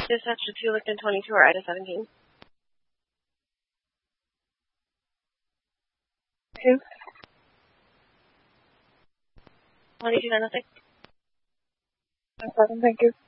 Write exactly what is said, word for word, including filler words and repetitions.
Dispatch to two Licton twenty-two or Ida seventeen. Two. twenty-two nine oh six. No problem, thank you.